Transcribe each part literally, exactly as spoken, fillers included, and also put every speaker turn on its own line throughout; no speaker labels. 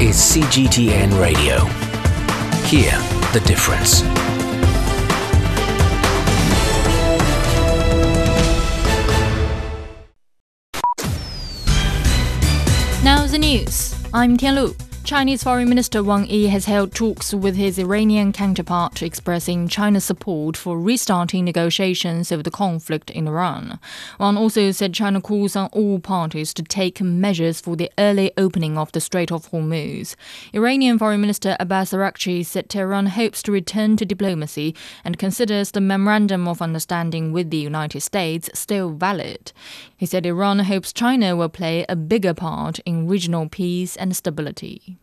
is C G T N Radio. Hear the difference.
Now the news. I'm Tian Lu. Chinese Foreign Minister Wang Yi has held talks with his Iranian counterpart, expressing China's support for restarting negotiations over the conflict in Iran. Wang also said China calls on all parties to take measures for the early opening of the Strait of Hormuz. Iranian Foreign Minister Abbas Araghchi said Tehran hopes to return to diplomacy and considers the Memorandum of Understanding with the United States still valid. He said Iran hopes China will play a bigger part in regional peace and stability.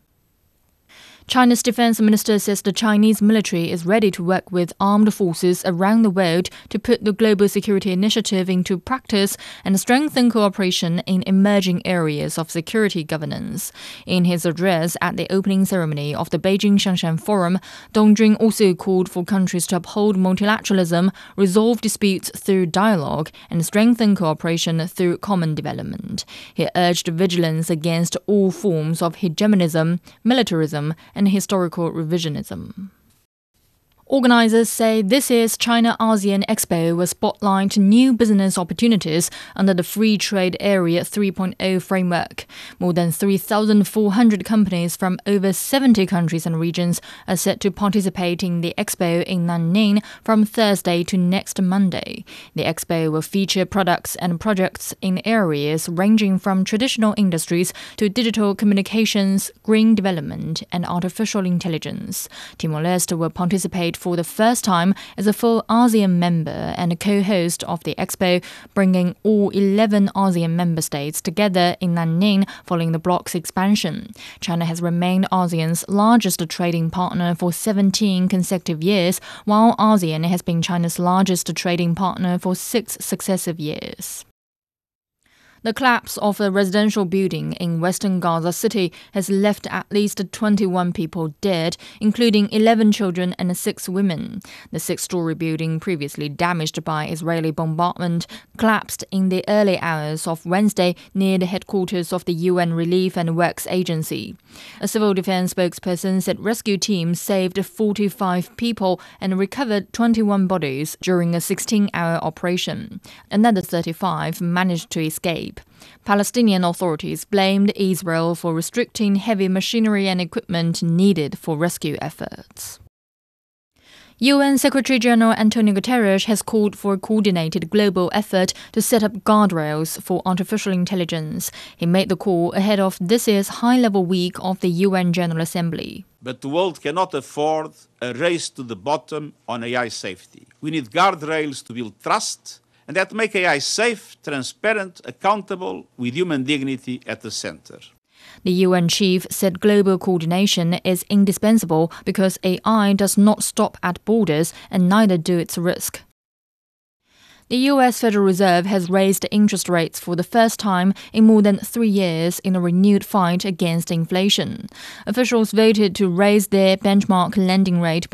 China's defense minister says the Chinese military is ready to work with armed forces around the world to put the Global Security Initiative into practice and strengthen cooperation in emerging areas of security governance. In his address at the opening ceremony of the Beijing Shanshan Forum, Dong Jun also called for countries to uphold multilateralism, resolve disputes through dialogue, and strengthen cooperation through common development. He urged vigilance against all forms of hegemonism, militarism, and historical revisionism. Organizers say this year's China-ASEAN Expo will spotlight new business opportunities under the Free Trade Area three point oh framework. More than three thousand four hundred companies from over seventy countries and regions are set to participate in the Expo in Nanning from Thursday to next Monday. The Expo will feature products and projects in areas ranging from traditional industries to digital communications, green development, and artificial intelligence. Timor-Leste will participate for the first time as a full ASEAN member and a co-host of the Expo, bringing all eleven ASEAN member states together in Nanning following the bloc's expansion. China has remained ASEAN's largest trading partner for seventeen consecutive years, while ASEAN has been China's largest trading partner for six successive years. The collapse of a residential building in western Gaza City has left at least twenty-one people dead, including eleven children and six women. The six-story building, previously damaged by Israeli bombardment, collapsed in the early hours of Wednesday near the headquarters of the U N Relief and Works Agency. A civil defense spokesperson said rescue teams saved forty-five people and recovered twenty-one bodies during a sixteen-hour operation. Another thirty-five managed to escape. Palestinian authorities blamed Israel for restricting heavy machinery and equipment needed for rescue efforts. U N Secretary-General Antonio Guterres has called for a coordinated global effort to set up guardrails for artificial intelligence. He made the call ahead of this year's high-level week of the U N General Assembly.
But the world cannot afford a race to the bottom on A I safety. We need guardrails to build trust and that make A I safe, transparent, accountable, with human dignity at the center.
The U N chief said global coordination is indispensable because A I does not stop at borders and neither do its risk. The U S Federal Reserve has raised interest rates for the first time in more than three years in a renewed fight against inflation. Officials voted to raise their benchmark lending rate